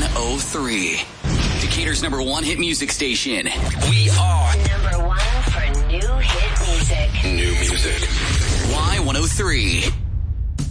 Y103. Decatur's number one hit music station. We are number one for new hit music. New music. Y103.